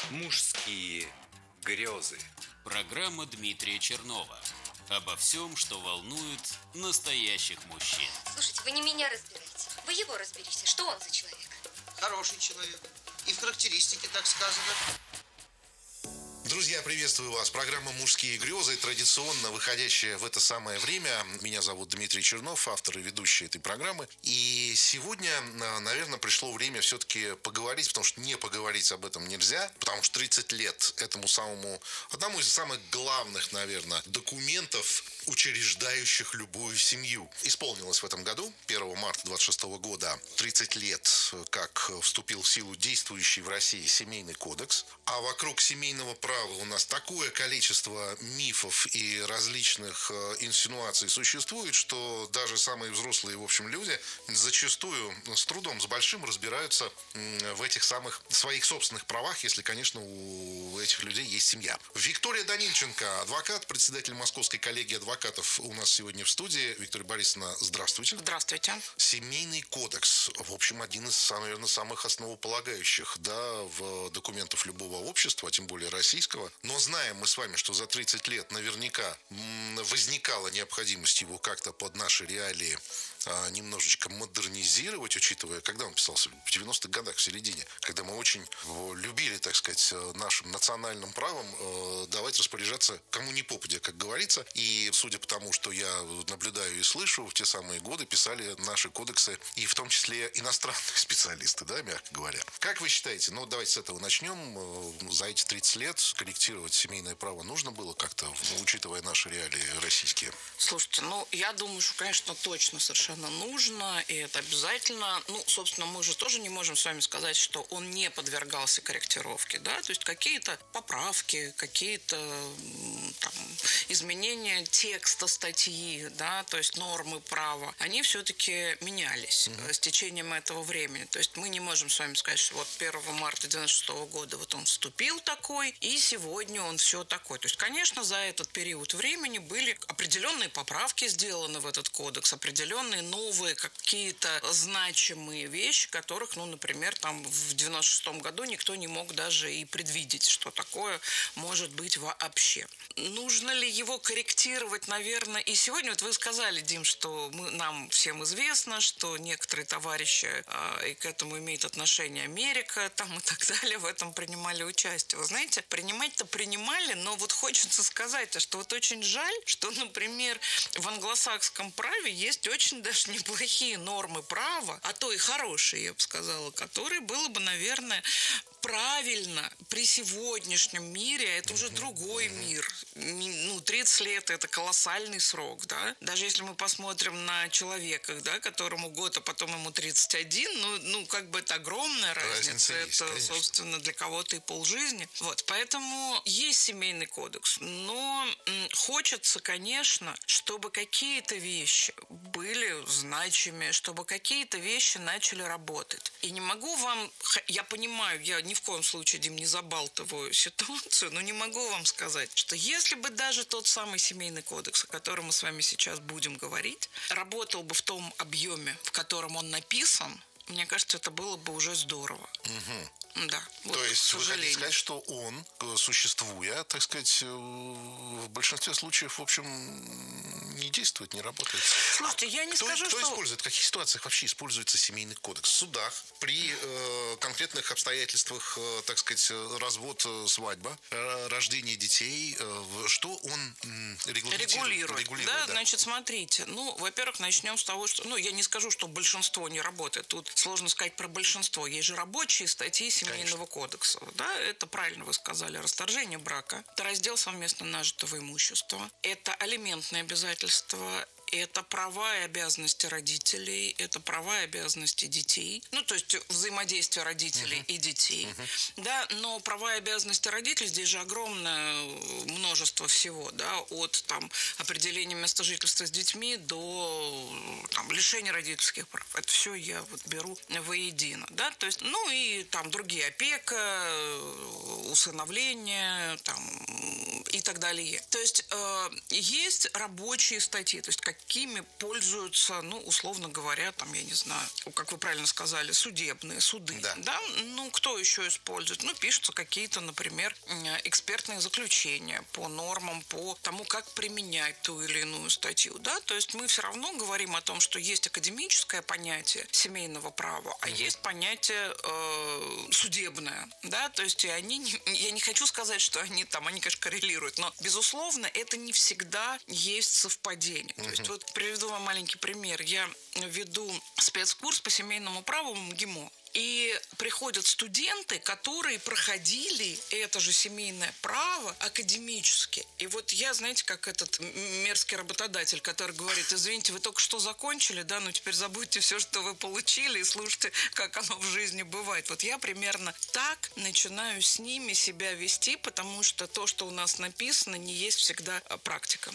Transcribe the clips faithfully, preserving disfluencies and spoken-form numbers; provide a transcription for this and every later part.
Мужские грезы. Программа Дмитрия Чернова. Обо всем, что волнует настоящих мужчин. Слушайте, вы не меня разбираете. Вы его разберите. Что он за человек? Хороший человек. И в характеристике так сказано. Друзья, приветствую вас. Программа «Мужские грезы», традиционно выходящая в это самое время. Меня зовут Дмитрий Чернов, автор и ведущий этой программы. И сегодня, наверное, пришло время все-таки поговорить, потому что не поговорить об этом нельзя, потому что тридцать лет этому самому, одному из самых главных, наверное, документов, учреждающих любую семью. Исполнилось в этом году, первого марта двадцать шестого года, тридцать лет, как вступил в силу действующий в России Семейный кодекс. А вокруг семейного права у нас такое количество мифов и различных инсинуаций существует, что даже самые взрослые, в общем, люди зачастую с трудом, с большим разбираются в этих самых своих собственных правах, если, конечно, у этих людей есть семья. Виктория Данильченко, адвокат, председатель Московской коллегии адвокатов, у нас сегодня в студии. Виктория Борисовна, здравствуйте. Здравствуйте. Семейный кодекс, в общем, один из, наверное, самых основополагающих, да, в документах любого общества, а тем более российского. Но знаем мы с вами, что за тридцать лет наверняка возникала необходимость его как-то под наши реалии а, немножечко модернизировать, учитывая, когда он писался, в девяностых годах, в середине, когда мы очень любили, так сказать, нашим национальным правом э, давать распоряжаться кому ни попадя, как говорится. И судя по тому, что я наблюдаю и слышу, в те самые годы писали наши кодексы, и в том числе иностранные специалисты, да, мягко говоря. Как вы считаете, ну давайте с этого начнем, за эти тридцать лет корректировать семейное право нужно было как-то, учитывая наши реалии российские? Слушайте, ну, я думаю, что, конечно, точно совершенно нужно, и это обязательно. Ну, собственно, мы же тоже не можем с вами сказать, что он не подвергался корректировке, да, то есть какие-то поправки, какие-то там изменения текста статьи, да, то есть нормы права, они все-таки менялись mm-hmm. с течением этого времени. То есть мы не можем с вами сказать, что вот первого марта девяносто шестого года вот он вступил такой, и сегодня он все такой. То есть, конечно, за этот период времени были определенные поправки сделаны в этот кодекс, определенные новые какие-то значимые вещи, которых, ну, например, там в девяносто шестом году никто не мог даже и предвидеть, что такое может быть вообще. Нужно ли его корректировать, наверное, и сегодня, вот вы сказали, Дим, что мы, нам всем известно, что некоторые товарищи, э, и к этому имеет отношение Америка, там и так далее, в этом принимали участие. Вы знаете, принимать-то принимали, но вот хочется сказать, что вот очень жаль, что, например, в англосаксском праве есть очень даже неплохие нормы права, а то и хорошие, я бы сказала, которые было бы, наверное, правильно при сегодняшнем мире, это уже другой мир. Ну, тридцать лет – это колоссальный срок, да. Даже если мы посмотрим на человека, да, которому год, а потом ему тридцать один, ну, ну как бы это огромная разница. разница есть, это, конечно. Собственно, для кого-то и полжизни. Вот, поэтому есть семейный кодекс. Но м, хочется, конечно, чтобы какие-то вещи были значимые, чтобы какие-то вещи начали работать. И не могу вам, я понимаю, я ни в коем случае, Дим, не забалтываю ситуацию, но не могу вам сказать, что если бы даже тот самый семейный кодекс, о котором мы с вами сейчас будем говорить, работал бы в том объеме, в котором он написан, мне кажется, это было бы уже здорово. Угу. Да, вот, то есть вы хотите сказать, что он, существуя, так сказать, в большинстве случаев, в общем, не действует, не работает? Слушайте, я не кто, скажу, кто что... использует, в каких ситуациях вообще используется семейный кодекс? В судах, при э, конкретных обстоятельствах, э, так сказать, развод, свадьба, э, рождение детей, э, что он э, регламентирует? Регулирует. регулирует да, да, значит, смотрите, ну, во-первых, начнем с того, что, ну, я не скажу, что большинство не работает, тут сложно сказать про большинство, есть же рабочие статьи семейного Конечно. кодекса, да, это правильно вы сказали, расторжение брака, это раздел совместно нажитого имущества, это алиментные обязательства, это права и обязанности родителей, это права и обязанности детей. Ну, то есть взаимодействие родителей uh-huh. и детей. Uh-huh. Да, но права и обязанности родителей, здесь же огромное множество всего, да, от там определения места жительства с детьми до там, лишения родительских прав. Это все я вот беру воедино, да, то есть, ну и там другие, опека, усыновление, там и так далее. То есть э, есть рабочие статьи, то есть какими пользуются, ну, условно говоря, там, я не знаю, как вы правильно сказали, судебные суды. Да. Да? Ну, кто еще использует? Ну, пишутся какие-то, например, экспертные заключения по нормам, по тому, как применять ту или иную статью. Да? То есть мы все равно говорим о том, что есть академическое понятие семейного права, а mm-hmm. есть понятие э, судебное. Да? То есть и они, я не хочу сказать, что они там, они, конечно, коррелируют, но, безусловно, это не всегда есть совпадение. Mm-hmm. То есть вот приведу вам маленький пример. Я веду спецкурс по семейному праву в МГИМО. И приходят студенты, которые проходили это же семейное право академически. И вот я, знаете, как этот мерзкий работодатель, который говорит: извините, вы только что закончили, да, ну теперь забудьте все, что вы получили, и слушайте, как оно в жизни бывает. Вот я примерно так начинаю с ними себя вести, потому что то, что у нас написано, не есть всегда практика.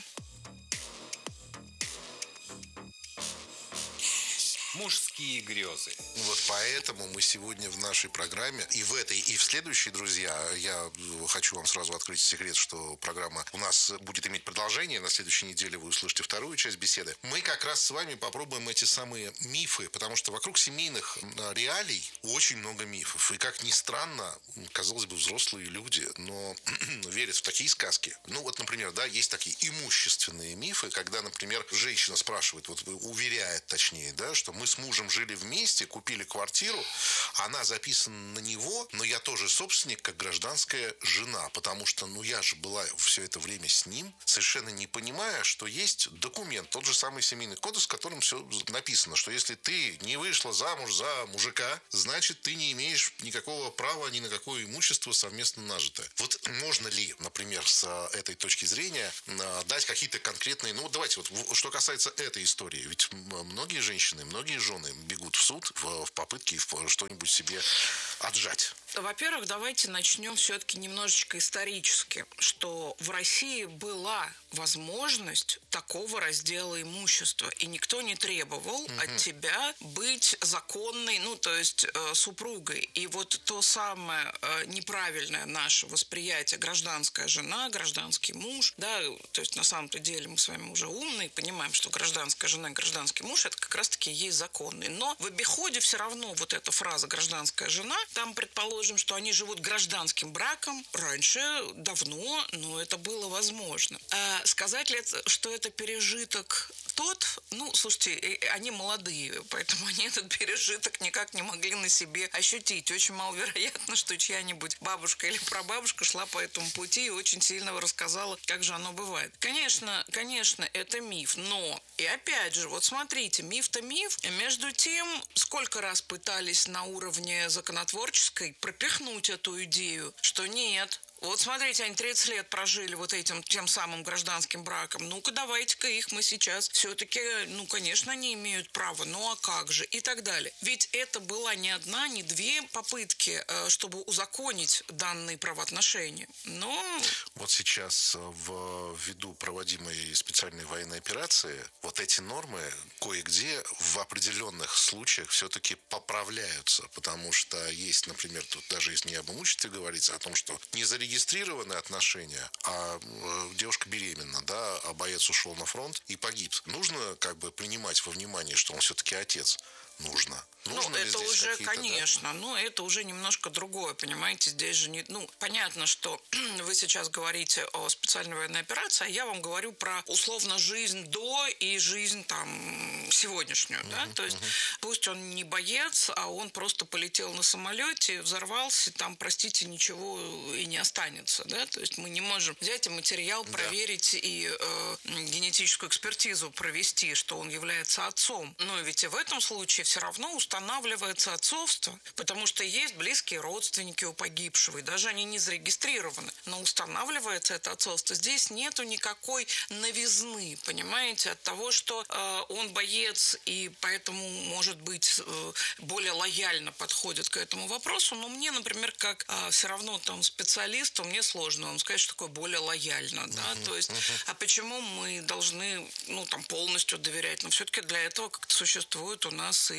Мужские грезы. Вот поэтому мы сегодня в нашей программе, и в этой, и в следующей, друзья, я хочу вам сразу открыть секрет, что программа у нас будет иметь продолжение. На следующей неделе вы услышите вторую часть беседы. Мы как раз с вами попробуем эти самые мифы, потому что вокруг семейных реалий очень много мифов. И, как ни странно, казалось бы, взрослые люди, но верят в такие сказки. Ну, вот, например, да, есть такие имущественные мифы, когда, например, женщина спрашивает, вот уверяет, точнее, да, что мы с мужем жили вместе, купили квартиру, она записана на него, но я тоже собственник, как гражданская жена, потому что, ну, я же была все это время с ним, совершенно не понимая, что есть документ, тот же самый семейный кодекс, в котором все написано, что если ты не вышла замуж за мужика, значит, ты не имеешь никакого права ни на какое имущество совместно нажитое. Вот можно ли, например, с этой точки зрения дать какие-то конкретные, ну, давайте вот, что касается этой истории, ведь многие женщины, многие жены бегут в суд в, в попытке что-нибудь себе отжать. Во-первых, давайте начнем все-таки немножечко исторически, что в России была возможность такого раздела имущества, и никто не требовал угу. от тебя быть законной, ну, то есть э, супругой. И вот то самое э, неправильное наше восприятие гражданская жена, гражданский муж, да, то есть на самом-то деле мы с вами уже умные, понимаем, что гражданская жена и гражданский муж — это как раз-таки есть законный. Но в обиходе все равно вот эта фраза «гражданская жена», там, предположим, что они живут гражданским браком, раньше, давно, но это было возможно. А сказать ли, что это пережиток тот, ну, слушайте, они молодые, поэтому они этот пережиток никак не могли на себе ощутить. Очень маловероятно, что чья-нибудь бабушка или прабабушка шла по этому пути и очень сильно рассказала, как же оно бывает. Конечно, конечно, это миф, но, и опять же, вот смотрите, миф-то миф, между тем, сколько раз пытались на уровне законотворческой пропихнуть эту идею, что нет. Вот смотрите, они тридцать лет прожили вот этим тем самым гражданским браком. Ну-ка, давайте-ка их мы сейчас все-таки, ну, конечно, они имеют право, ну а как же? И так далее. Ведь это была не одна, не две попытки, чтобы узаконить данные правоотношения. Но... Вот сейчас ввиду проводимой специальной военной операции вот эти нормы кое-где в определенных случаях все-таки поправляются, потому что есть, например, тут даже если не об имуществе говорится, а о том, что не зарегистрированы регистрированные отношения, а девушка беременна, да, а боец ушел на фронт и погиб. Нужно как бы принимать во внимание, что он все-таки отец. Нужно. Нужно ну, это уже, конечно, да? ну, это уже немножко другое, понимаете, здесь же не, ну, понятно, что вы сейчас говорите о специальной военной операции, а я вам говорю про, условно, жизнь до и жизнь, там, сегодняшнюю, uh-huh, да, то есть uh-huh. пусть он не боец, а он просто полетел на самолете, взорвался, там, простите, ничего и не останется, да, то есть мы не можем взять и материал проверить да. и э, генетическую экспертизу провести, что он является отцом, но ведь и в этом случае все равно устанавливается отцовство, потому что есть близкие родственники у погибшего, и даже они не зарегистрированы, но устанавливается это отцовство. Здесь нету никакой новизны, понимаете, от того, что э, он боец и поэтому, может быть, э, более лояльно подходит к этому вопросу, но мне, например, как э, все равно там специалисту, мне сложно вам сказать, что такое более лояльно, да, uh-huh, то есть, uh-huh. а почему мы должны, ну, там, полностью доверять, но все-таки для этого как-то существует у нас и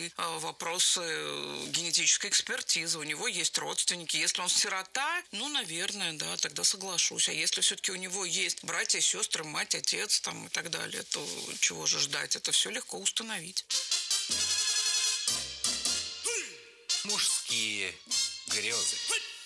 и э, вопросы генетической экспертизы. У него есть родственники. Если он сирота, ну, наверное, да, тогда соглашусь. А если все-таки у него есть братья, сестры, мать, отец там, и так далее, то чего же ждать? Это все легко установить. Мужские грезы.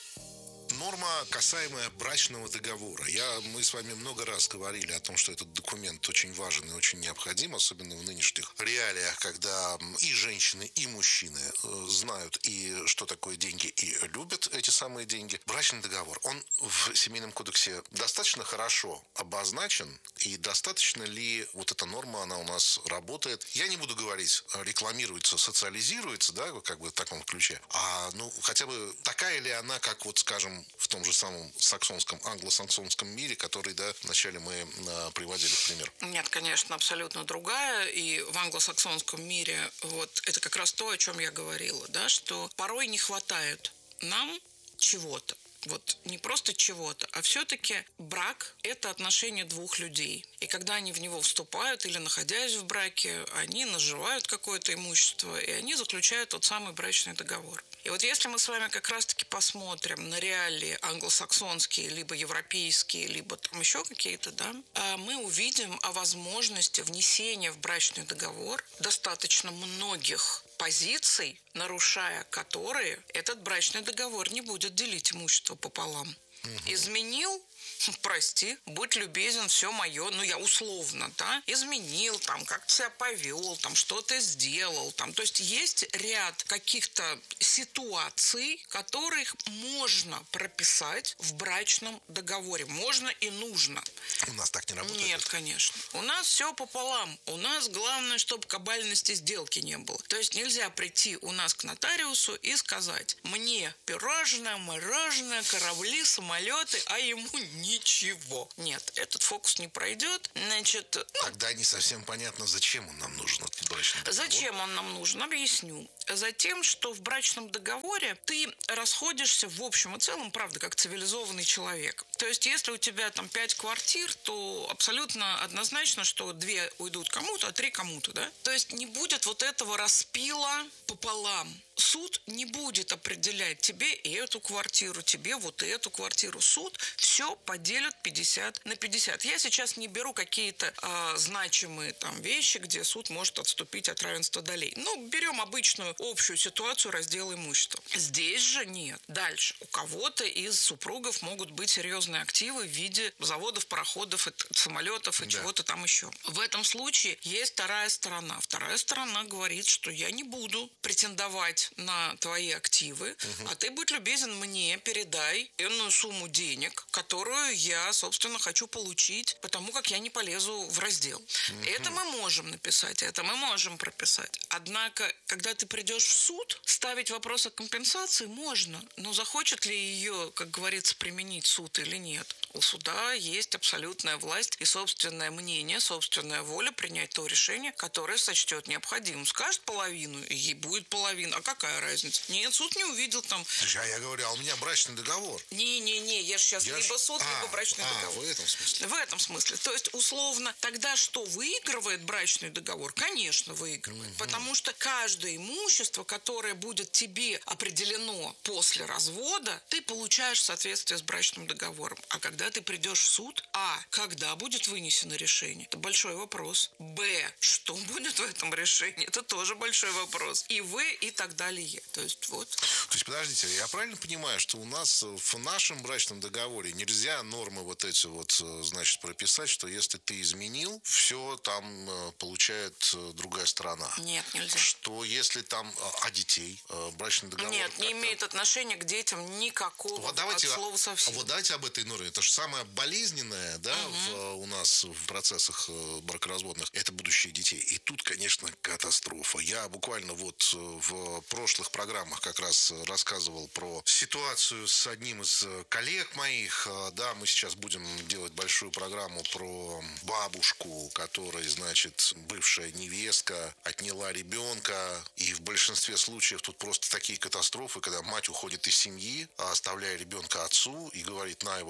Норма, касаемая брачного договора. Я, мы с вами много раз говорили о том, что этот документ очень важен и очень необходим, особенно в нынешних реалиях, когда и женщины, и мужчины знают, и что такое деньги, и любят эти самые деньги. Брачный договор, он в Семейном кодексе достаточно хорошо обозначен, и достаточно ли вот эта норма, она у нас работает? Я не буду говорить, рекламируется, социализируется, да, как бы в таком ключе, а ну хотя бы такая ли она, как вот, скажем, в том же самом саксонском, англосаксонском мире, который, да, вначале мы а, приводили в пример. Нет, конечно, абсолютно другая. И в англосаксонском мире вот это как раз то, о чем я говорила, да, что порой не хватает нам чего-то. Вот не просто чего-то, а все-таки брак – это отношение двух людей. И когда они в него вступают или находясь в браке, они наживают какое-то имущество, и они заключают тот самый брачный договор. И вот если мы с вами как раз-таки посмотрим на реалии англосаксонские, либо европейские, либо там еще какие-то, да, мы увидим о возможности внесения в брачный договор достаточно многих позиций, нарушая которые этот брачный договор не будет делить имущество пополам. Угу. Изменил? Прости, будь любезен, все мое, ну я условно, да, изменил, там, как-то себя повел, там, что-то сделал, там, то есть есть ряд каких-то ситуаций, которых можно прописать в брачном договоре, можно и нужно. У нас так не работает? Нет, конечно. У нас все пополам. У нас главное, чтобы кабальности сделки не было. То есть нельзя прийти у нас к нотариусу и сказать: мне пирожное, мороженое, корабли, самолеты, а ему ничего. Нет, этот фокус не пройдет. Значит, ну, тогда не совсем понятно, зачем он нам нужен, этот брачный договор. Зачем он нам нужен? Объясню. Затем, что в брачном договоре ты расходишься в общем и целом, правда, как цивилизованный человек. То есть, если у тебя там пять квартир, то абсолютно однозначно, что две уйдут кому-то, а три кому-то, да? То есть, не будет вот этого распила пополам. Суд не будет определять тебе и эту квартиру, тебе вот эту квартиру. Суд все поделит пятьдесят на пятьдесят. Я сейчас не беру какие-то э, значимые там вещи, где суд может отступить от равенства долей. Ну, берем обычную общую ситуацию раздела имущества. Здесь же нет. Дальше. У кого-то из супругов могут быть серьезные активы в виде заводов, пароходов, и самолетов и да. чего-то там еще. В этом случае есть вторая сторона. Вторая сторона говорит, что я не буду претендовать на твои активы, угу. а ты, будь любезен, мне передай энную сумму денег, которую я, собственно, хочу получить, потому как я не полезу в раздел. Угу. Это мы можем написать, это мы можем прописать. Однако, когда ты придешь в суд, ставить вопрос о компенсации можно, но захочет ли ее, как говорится, применить суд или нет? У суда есть абсолютная власть и собственное мнение, собственная воля принять то решение, которое сочтет необходимым. Скажет половину, и ей будет половина. А какая разница? Нет, суд не увидел там. А я говорю, а у меня брачный договор. Не-не-не, я же сейчас я либо суд, а, либо брачный а, договор. В этом смысле. В этом смысле. То есть, условно, тогда что выигрывает брачный договор? Конечно, выигрывает. Угу. Потому что каждое имущество, которое будет тебе определено после развода, ты получаешь в соответствии с брачным договором. А когда ты придешь в суд, а, когда будет вынесено решение? Это большой вопрос. Б, что будет в этом решении? Это тоже большой вопрос. И В, и так далее. То есть, вот. То есть, подождите, я правильно понимаю, что у нас в нашем брачном договоре нельзя нормы вот эти вот, значит, прописать, что если ты изменил, все там получает другая сторона? Нет, нельзя. Что если там, а детей, брачный договор? Нет, не имеет отношения к детям никакого, вот давайте, от слова совсем. Вот давайте об этой норме. Это же самое болезненное, да, угу. в, у нас в процессах бракоразводных, это будущее детей. И тут, конечно, катастрофа. Я буквально вот в прошлых программах как раз рассказывал про ситуацию с одним из коллег моих. Да, мы сейчас будем делать большую программу про бабушку, которой, значит, бывшая невестка отняла ребенка. И в большинстве случаев тут просто такие катастрофы, когда мать уходит из семьи, оставляя ребенка отцу и говорит: на его воспитывай.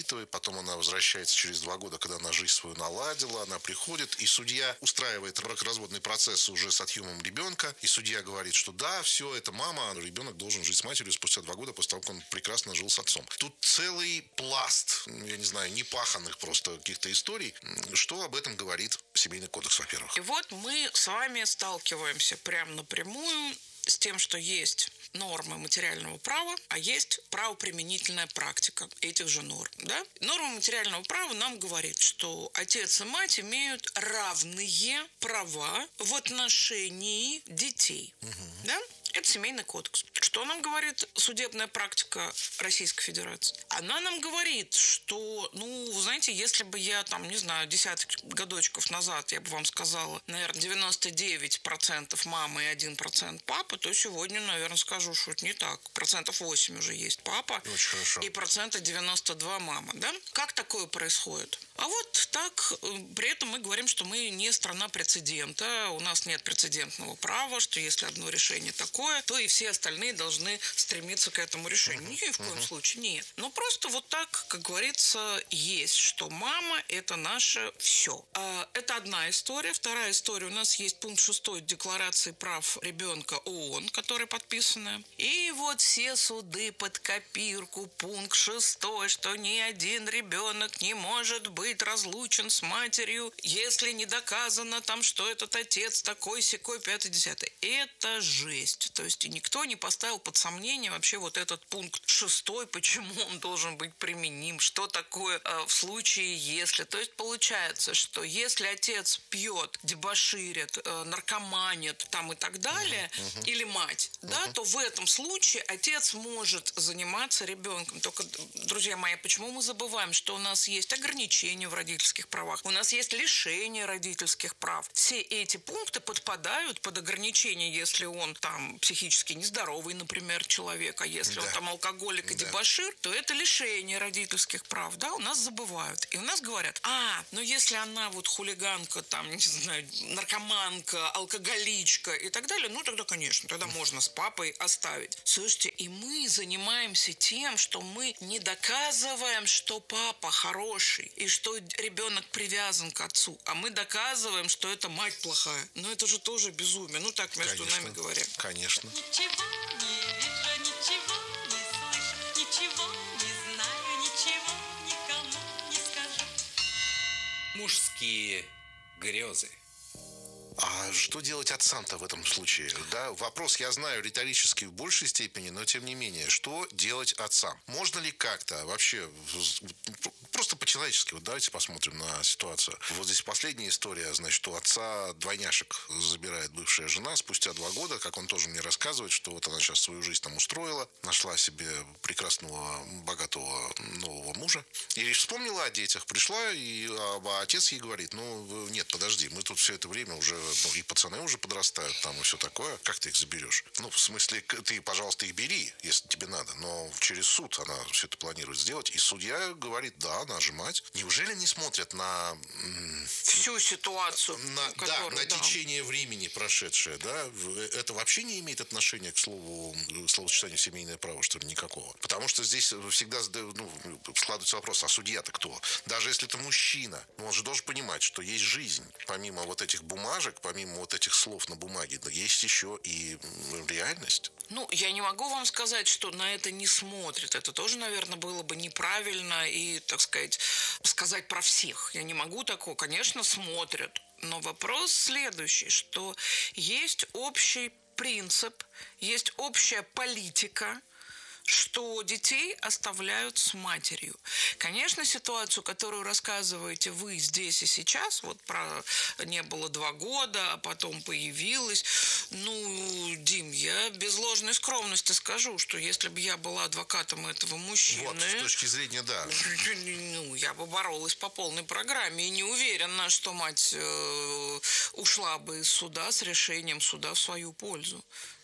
воспитывает. Потом она возвращается через два года, когда она жизнь свою наладила. Она приходит, и судья устраивает бракоразводный процесс уже с отъемом ребенка. И судья говорит, что да, все, это мама, ребенок должен жить с матерью спустя два года после того, как он прекрасно жил с отцом. Тут целый пласт, я не знаю, непаханных просто каких-то историй. Что об этом говорит Семейный кодекс, во-первых? И вот мы с вами сталкиваемся прямо напрямую с тем, что есть нормы материального права, а есть правоприменительная практика этих же норм. Да? Норма материального права нам говорит, что отец и мать имеют равные права в отношении детей. Угу. Да? Это Семейный кодекс. Что нам говорит судебная практика Российской Федерации? Она нам говорит, что, ну, вы знаете, если бы я, там, не знаю, десяток годочков назад, я бы вам сказала, наверное, девяносто девять процентов мамы и один процент папы, то сегодня, наверное, скажу, что это не так. Процентов восемь уже есть папа. Очень хорошо. И процента девяносто два мама, да? Как такое происходит? А вот так, при этом мы говорим, что мы не страна прецедента, у нас нет прецедентного права, что если одно решение такое, то и все остальные должны стремиться к этому решению. Ни в коем случае нет. Но просто вот так, как говорится, есть, что мама – это наше все. Это одна история. Вторая история. У нас есть пункт шестой Декларации прав ребенка ООН, которая подписана. И вот все суды под копирку, пункт шестой, что ни один ребенок не может быть разлучен с матерью, если не доказано там, что этот отец такой, сякой, пятый, десятый. Это жесть. То есть никто не поставил под сомнение вообще вот этот пункт шестой, почему он должен быть применим, что такое э, в случае, если. То есть получается, что если отец пьет, дебоширит, э, наркоманит там и так далее, uh-huh. или мать, uh-huh. да, то в этом случае отец может заниматься ребенком. Только, друзья мои, почему мы забываем, что у нас есть ограничения в родительских правах, у нас есть лишение родительских прав. Все эти пункты подпадают под ограничения, если он там психически нездоровый, например, человек, а если да. он там алкоголик и да. дебошир, то это лишение родительских прав, да, у нас забывают. И у нас говорят, а, ну если она вот хулиганка, там, не знаю, наркоманка, алкоголичка и так далее, ну тогда, конечно, тогда можно с папой оставить. Слушайте, и мы занимаемся тем, что мы не доказываем, что папа хороший и что ребенок привязан к отцу, а мы доказываем, что это мать плохая. Но это же тоже безумие. Ну так между конечно, нами говоря. Конечно. Ничего не вижу, ничего не слышу, ничего не знаю, ничего никому не скажу. Мужские грезы. А что делать отцам-то в этом случае? Да, вопрос, я знаю, риторический в большей степени, но тем не менее, что делать отцам? Можно ли как-то вообще, просто по-человечески, вот давайте посмотрим на ситуацию. Вот здесь последняя история, значит, у отца двойняшек забирает бывшая жена спустя два года, как он тоже мне рассказывает, что вот она сейчас свою жизнь там устроила, нашла себе прекрасного, богатого нового мужа, и вспомнила о детях, пришла, и а отец ей говорит, ну, нет, подожди, мы тут все это время уже ну, и пацаны уже подрастают там и все такое. Как ты их заберешь? Ну, в смысле, ты, пожалуйста, их бери, если тебе надо. Но через суд она все это планирует сделать. И судья говорит, да, она же мать. Неужели не смотрят на... Всю ситуацию. На, которую, да, на да. течение времени прошедшее, да? Это вообще не имеет отношения к слову, словосочетанию семейное право, что ли, никакого. Потому что здесь всегда ну, складывается вопрос, а судья-то кто? Даже если это мужчина, он же должен понимать, что есть жизнь. Помимо вот этих бумажек, помимо вот этих слов на бумаге, есть еще и реальность. Ну, я не могу вам сказать, что на это не смотрят. Это тоже, наверное, было бы неправильно и, так сказать, сказать про всех. Я не могу такого. Конечно, смотрят. Но вопрос следующий, что есть общий принцип, есть общая политика, что детей оставляют с матерью. Конечно, ситуацию, которую рассказываете вы здесь и сейчас, вот про не было два года, а потом появилась, ну, Дим, я без ложной скромности скажу, что если бы я была адвокатом этого мужчины... Вот, с точки зрения, да. Ну, я бы боролась по полной программе и не уверена, что мать э, ушла бы из суда с решением суда в свою пользу.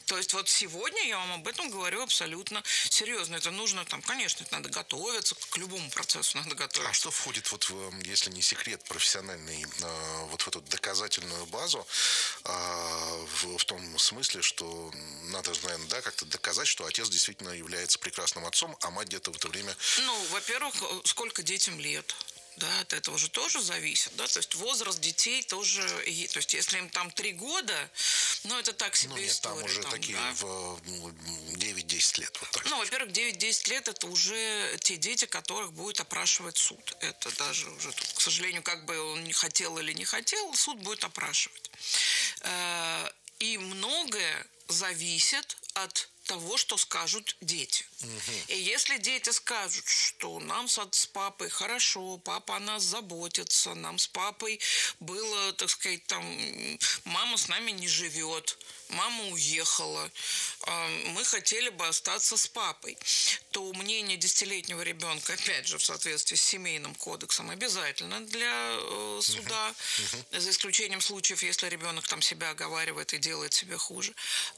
То есть вот сегодня я вам об этом говорю абсолютно серьезно. Это нужно там, конечно, это надо готовиться, к любому процессу надо готовиться. А что входит, вот, в, если не секрет профессиональный, вот в эту доказательную базу, в, в том смысле, что надо, наверное, да, как-то доказать, что отец действительно является прекрасным отцом, а мать где-то в это время... Ну, во-первых, сколько детям лет? Да, от этого же тоже зависит, да, то есть возраст детей тоже, то есть если им там три года, ну, это так себе ну, нет, история. там уже там, такие да. в девять-десять лет. Вот так. Ну, во-первых, девять-десять лет это уже те дети, которых будет опрашивать суд. Это даже уже, тут, к сожалению, как бы он не хотел или не хотел, суд будет опрашивать. И многое зависит от того, что скажут дети. Угу. И если дети скажут, что нам с, с папой хорошо, папа о нас заботится, нам с папой было, так сказать, там, мама с нами не живет, мама уехала, мы хотели бы остаться с папой, то мнение десятилетнего ребенка, опять же, в соответствии с семейным кодексом, обязательно для э, суда, uh-huh. за исключением случаев, если ребенок там себя оговаривает и делает себе хуже.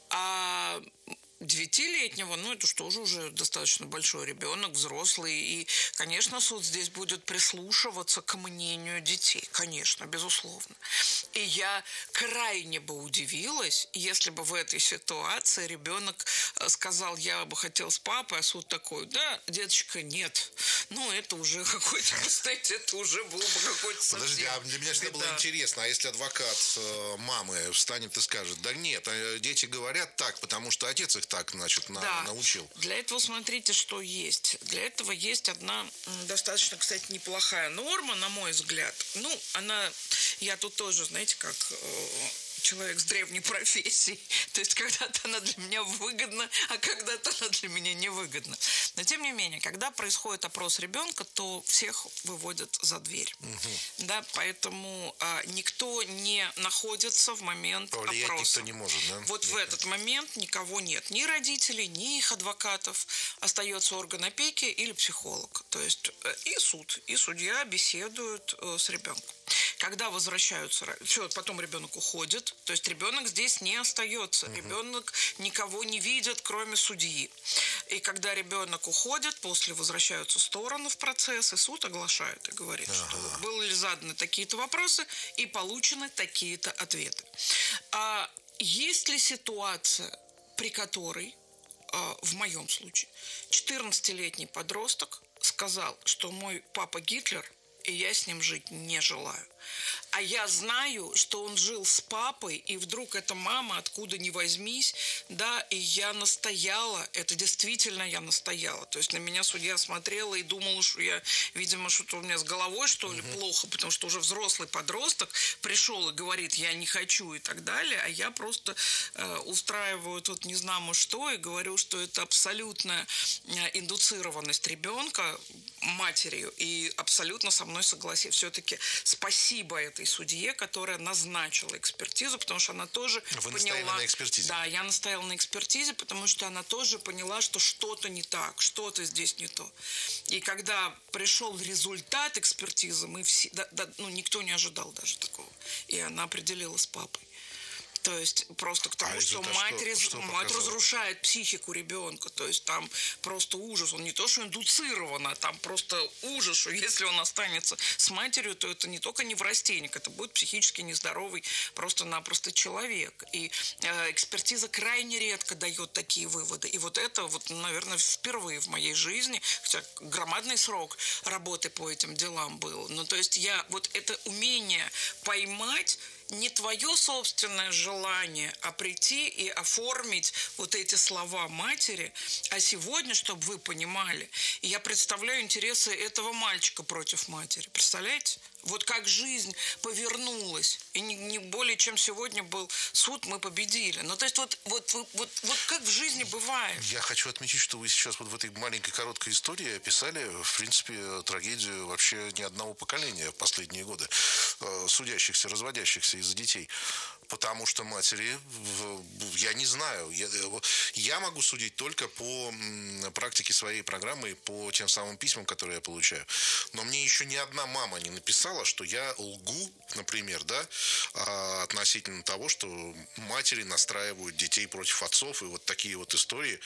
А девятилетнего, ну, это что же уже достаточно большой ребенок, взрослый, и, конечно, суд здесь будет прислушиваться к мнению детей, конечно, безусловно. И я крайне бы удивилась, если бы в этой ситуации ребенок сказал, я бы хотел с папой, а суд такой, да, деточка, нет. Ну, это уже какой-то, кстати, это уже было бы какой-то совсем... Подожди, а для меня всегда было интересно, а если адвокат э, мамы встанет и скажет, да нет, дети говорят так, потому что отец их так, значит, на, да. научил. Для этого смотрите, что есть. Для этого есть одна достаточно, кстати, неплохая норма, на мой взгляд. Ну, она, я тут тоже, знаете, как... человек с древней профессией. То есть когда-то она для меня выгодна, а когда-то она для меня невыгодна. Но тем не менее, когда происходит опрос ребенка, то всех выводят за дверь. Угу. Да, поэтому а, никто не находится в момент повлиять опроса. Никто не может, да? Вот нет. В этот момент никого нет. Ни родителей, ни их адвокатов. Остается орган опеки или психолог. То есть и суд, и судья беседуют э, с ребенком. Когда возвращаются, все, потом ребенок уходит, то есть ребенок здесь не остается, uh-huh. ребенок никого не видит, кроме судьи. И когда ребенок уходит, после возвращаются стороны в процесс, и суд оглашает и говорит, uh-huh. что были заданы такие-то вопросы и получены такие-то ответы. А есть ли ситуация, при которой, в моем случае, четырнадцатилетний подросток сказал, что мой папа Гитлер, и я с ним жить не желаю. А я знаю, что он жил с папой, и вдруг эта мама, откуда ни возьмись, да, и я настояла, это действительно я настояла. То есть на меня судья смотрела и думала, что я, видимо, что-то у меня с головой, что ли, uh-huh. плохо, потому что уже взрослый подросток пришел и говорит, я не хочу и так далее, а я просто э, устраиваю тут не знаю что и говорю, что это абсолютная индуцированность ребенка матерью, и абсолютно со мной согласен. Все-таки спасибо этой судье, которая назначила экспертизу, потому что она тоже Вы поняла... на экспертизе? Да, я настояла на экспертизе, потому что она тоже поняла, что что-то не так, что-то здесь не то. И когда пришел результат экспертизы, мы все... Да, да, ну, никто не ожидал даже такого. И она определила с папой. То есть просто к тому, а что, мать, что, что мать разрушает психику ребенка. То есть там просто ужас. Он не то, что индуцирован, а там просто ужас, что если он останется с матерью, то это не только неврастенник, это будет психически нездоровый просто-напросто человек. И э, экспертиза крайне редко дает такие выводы. И вот это, вот, наверное, впервые в моей жизни, хотя громадный срок работы по этим делам был. Ну, то есть я вот это умение поймать не твое собственное желание, а прийти и оформить вот эти слова матери, а сегодня, чтобы вы понимали, я представляю интересы этого мальчика против матери. Представляете? Вот как жизнь повернулась. И не, не более чем сегодня был суд, мы победили. Ну, то есть вот, вот, вот, вот, вот как в жизни бывает. Я хочу отметить, что вы сейчас вот в этой маленькой короткой истории описали, в принципе, трагедию вообще ни одного поколения в последние годы, судящихся, разводящихся из-за детей. Потому что матери, я не знаю, я, я могу судить только по практике своей программы и по тем самым письмам, которые я получаю. Но мне еще ни одна мама не написала, что я лгу, например, да, относительно того, что матери настраивают детей против отцов, и вот такие вот истории.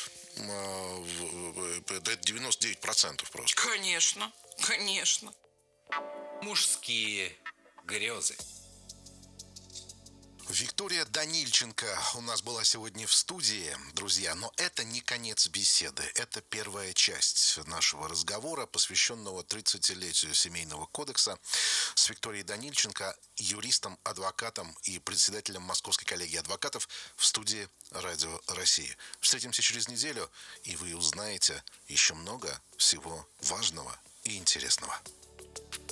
Это девяносто девять процентов просто. Конечно, конечно. Мужские грезы. Виктория Данильченко у нас была сегодня в студии, друзья, но это не конец беседы, это первая часть нашего разговора, посвященного тридцатилетию Семейного кодекса с Викторией Данильченко, юристом, адвокатом и председателем Московской коллегии адвокатов в студии Радио России. Встретимся через неделю, и вы узнаете еще много всего важного и интересного.